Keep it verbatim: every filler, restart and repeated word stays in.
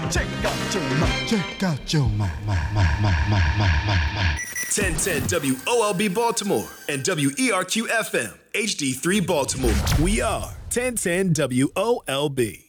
Check out your mind. Check out your mind. My, my, my, my, my, my, my. ten ten W O L B Baltimore and W E R Q F M H D three Baltimore. We are ten ten W O L B.